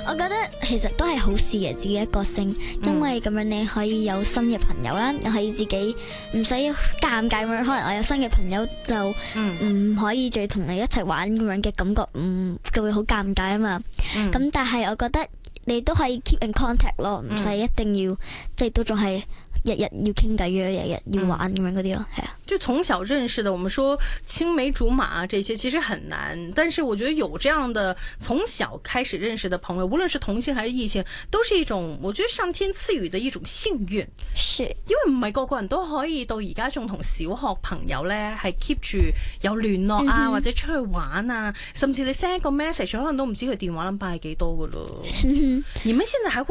我覺得其實都係好事嘅，自己一個性，因為咁樣你可以有新嘅朋友啦，又可以自己唔使尷尬咁樣。可能我有新嘅朋友就唔可以再同你一齊玩咁樣嘅感覺，就會好尷尬啊嘛。咁但係我覺得你都可以 keep in contact 咯，唔使一定要即係都仲係日日要傾偈嘅，日日要玩咁樣嗰啲咯，係啊。 就從小認識的，我們說青梅竹馬這些其實很難，但是我覺得有這樣的從小開始認識的朋友，無論是同性還是異性，都是一種我覺得上天賜予的一種幸運。 是， 因為唔係個個人都可以到而家仲同小學朋友呢係 keep 住有聯絡啊，或者出去玩啊，甚至你 send 一個 message 可能都唔知佢電話 number 係幾多噶咯。你們現在還會